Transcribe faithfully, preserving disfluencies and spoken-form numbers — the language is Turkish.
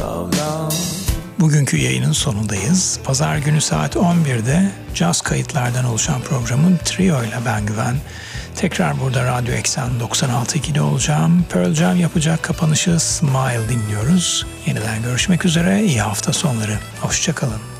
Bugünkü yayının sonundayız. Pazar günü saat on birde caz kayıtlardan oluşan programın Trio ile ben Güven. Tekrar burada Radyo Eksen doksan altı nokta iki'de olacağım. Pearl Jam yapacak kapanışı Smile dinliyoruz. Yeniden görüşmek üzere, iyi hafta sonları. Hoşça kalın.